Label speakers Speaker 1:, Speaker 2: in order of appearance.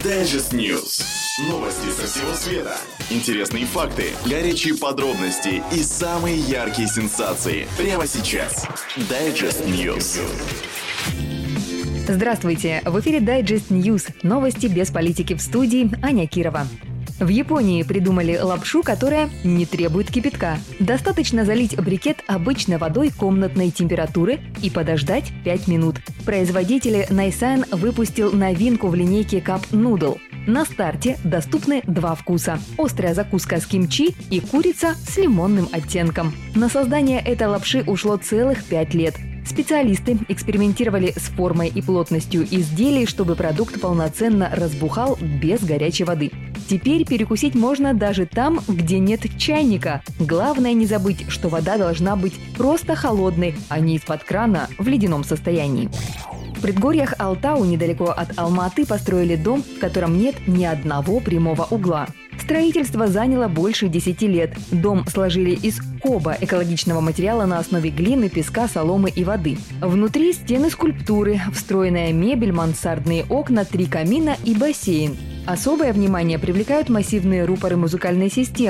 Speaker 1: Digest News. Новости со всего света. Интересные факты, горячие подробности и самые яркие сенсации. Прямо сейчас. Digest News.
Speaker 2: Здравствуйте! В эфире Digest News. Новости без политики, в студии Аня Кирова. В Японии придумали лапшу, которая не требует кипятка. Достаточно залить брикет обычной водой комнатной температуры и подождать 5 минут. Производитель Найсан выпустил новинку в линейке Cup Noodle. На старте доступны два вкуса – острая закуска с кимчи и курица с лимонным оттенком. На создание этой лапши ушло целых 5 лет. Специалисты экспериментировали с формой и плотностью изделий, чтобы продукт полноценно разбухал без горячей воды. Теперь перекусить можно даже там, где нет чайника. Главное не забыть, что вода должна быть просто холодной, а не из-под крана в ледяном состоянии. В предгорьях Алтау, недалеко от Алматы, построили дом, в котором нет ни одного прямого угла. Строительство заняло больше 10 лет. Дом сложили из коба, экологичного материала на основе глины, песка, соломы и воды. Внутри стены скульптуры, встроенная мебель, мансардные окна, 3 камина и бассейн. Особое внимание привлекают массивные рупоры музыкальной системы.